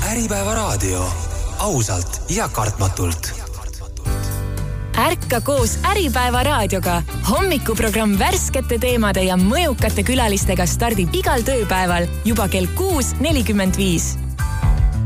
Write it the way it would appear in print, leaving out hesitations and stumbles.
Äripäeva raadio. Ausalt ja kartmatult. Ärka koos Äripäeva raadioga. Hommikuprogramm värskete teemade ja mõjukate külalistega stardib igal tööpäeval juba kell 6:45.